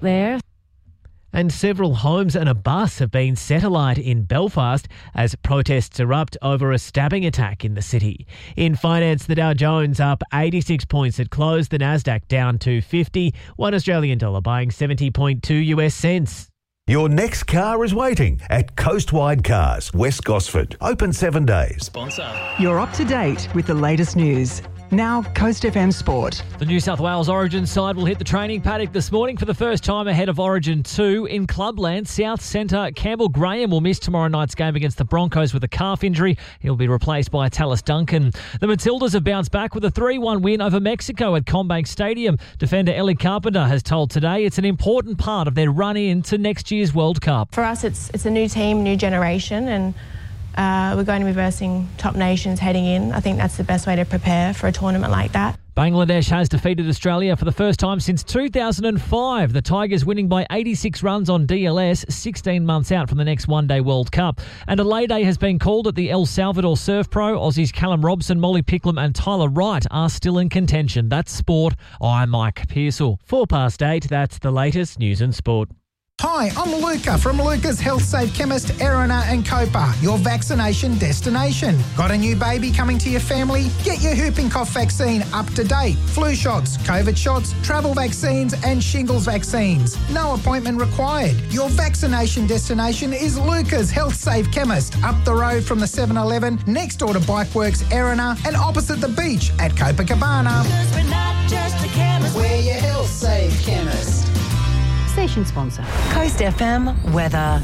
there. And several homes and a bus have been set alight in Belfast as protests erupt over a stabbing attack in the city. In finance, the Dow Jones up 86 points at close, the Nasdaq down to 50, $1 Australian dollar buying 70.2 US cents. Your next car is waiting at Coastwide Cars, West Gosford. Open 7 days. Sponsor. You're up to date with the latest news. Now, Coast FM Sport. The New South Wales Origin side will hit the training paddock this morning for the first time ahead of Origin 2. In Clubland, South Centre Campbell Graham will miss tomorrow night's game against the Broncos with a calf injury. He'll be replaced by Tallis Duncan. The Matildas have bounced back with a 3-1 win over Mexico at CommBank Stadium. Defender Ellie Carpenter has told Today it's an important part of their run into next year's World Cup. For us, it's a new team, new generation, and we're going to be versing top nations heading in. I think that's the best way to prepare for a tournament like that. Bangladesh has defeated Australia for the first time since 2005. The Tigers winning by 86 runs on DLS, 16 months out from the next one-day World Cup. And a lay day has been called at the El Salvador Surf Pro. Aussies Callum Robson, Molly Picklum and Tyler Wright are still in contention. That's sport. I'm Mike Pearsall. 8:04, that's the latest news and sport. Hi, I'm Luca from Luca's Health Safe Chemist, Erina and Copa, your vaccination destination. Got a new baby coming to your family? Get your whooping cough vaccine up to date. Flu shots, COVID shots, travel vaccines and shingles vaccines. No appointment required. Your vaccination destination is Luca's Health Safe Chemist, up the road from the 7-Eleven, next door to Bikeworks Erina and opposite the beach at Copacabana. Because we're not just a chemist, we're your Health Safe Chemist. Station sponsor. Coast FM weather.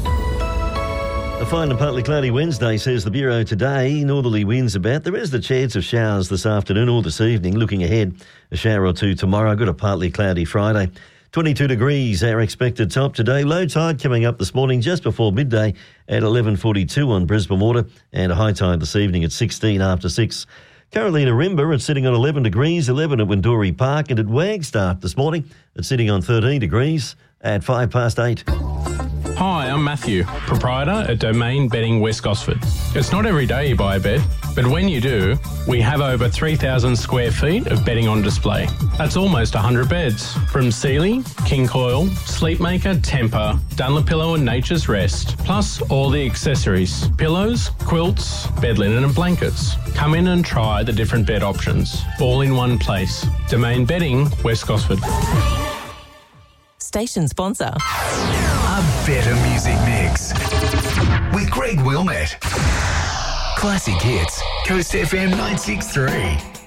A fine and partly cloudy Wednesday, says the Bureau today. Northerly winds about. There is the chance of showers this afternoon or this evening. Looking ahead, a shower or two tomorrow. Got a partly cloudy Friday. 22 degrees, our expected top today. Low tide coming up this morning just before midday at 11:42 on Brisbane Water, and a high tide this evening at 16 after 6. Currently in Arimba, it's sitting on 11 degrees, 11 at Windori Park, and at Wagstaff this morning, it's sitting on 13 degrees at 8:05. Hi, I'm Matthew, proprietor at Domain Bedding West Gosford. It's not every day you buy a bed, but when you do, we have over 3,000 square feet of bedding on display. That's almost 100 beds, from Sealy, King Coil, Sleepmaker, Temper, Dunlopillow and Nature's Rest, plus all the accessories, pillows, quilts, bed linen and blankets. Come in and try the different bed options, all in one place. Domain Bedding West Gosford. Station sponsor. A better music mix with Greg Wilmette. Classic hits, Coast FM 963.